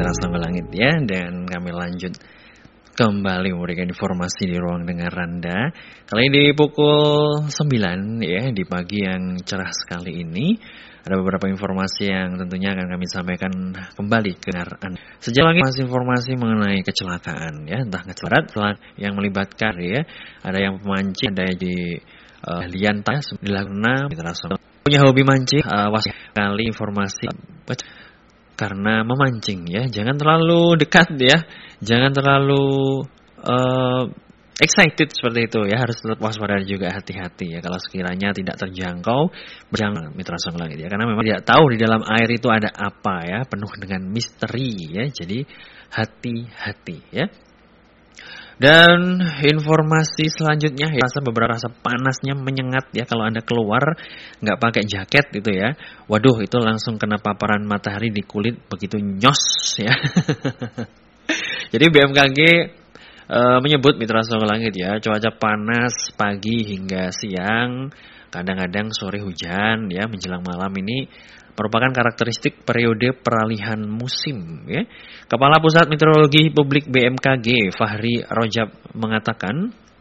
Mitra Songo Langit ya. Dan kami lanjut kembali memberikan informasi di ruang dengar Anda. Kali ini di pukul 9 ya, di pagi yang cerah sekali ini. Ada beberapa informasi yang tentunya akan kami sampaikan kembali ke Anda. Sejauh ini masih informasi mengenai kecelakaan ya, entah kecelakaan yang melibatkan ya, ada yang pemancing, ada di Lianta dilakukan Mitra Songo. Punya hobi mancing, kali informasi karena memancing ya, jangan terlalu dekat ya, jangan terlalu excited seperti itu ya, harus tetap waspada juga, hati-hati ya kalau sekiranya tidak terjangkau berjangan Mitra Songo Langit ya, karena memang tidak tahu di dalam air itu ada apa ya, penuh dengan misteri ya, jadi hati-hati ya. Dan informasi selanjutnya ya, rasa panasnya menyengat ya kalau Anda keluar nggak pakai jaket gitu ya. Waduh, itu langsung kena paparan matahari di kulit begitu nyos ya. Jadi BMKG menyebut Mitra Songo Langit ya, cuaca panas pagi hingga siang, kadang-kadang sore hujan ya, menjelang malam ini merupakan karakteristik periode peralihan musim ya. Kepala Pusat Meteorologi Publik BMKG Fahri Rojab mengatakan,